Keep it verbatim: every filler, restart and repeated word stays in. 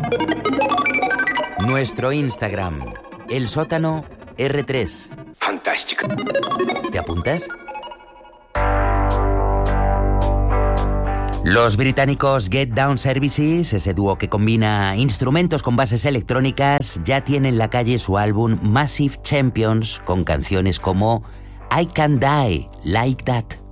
Nuestro Instagram, El Sótano erre tres. Fantástico. ¿Te apuntas? Los británicos Get Down Services, ese dúo que combina instrumentos con bases electrónicas, ya tiene en la calle su álbum Massive Champions con canciones como I Can't Die Like That.